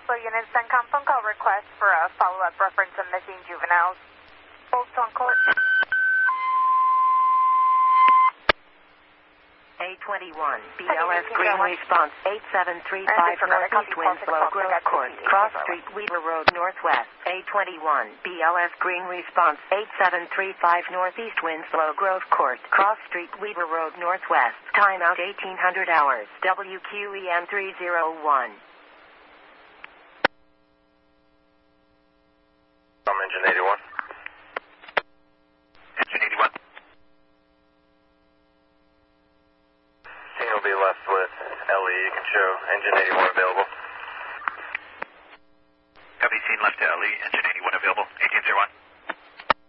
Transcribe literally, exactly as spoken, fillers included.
Council units, CENTCOM phone call request for a follow-up reference of missing juveniles. Folks on court. A twenty-one, B L S Green Response, eight seven three five Northeast Winslow Grove Court, Cross Street, Weaver Road, Northwest. A twenty-one, B L S Green Response, eight seven three five Northeast Winslow Grove Court, Cross Street, Weaver Road, Northwest. Timeout eighteen hundred hours, W Q E M three oh one. I'm engine eighty-one. Engine eighty-one. Will be left with L E. You can show engine eighty-one available. Copy, scene left to L E, engine eighty-one available, eighteen oh one.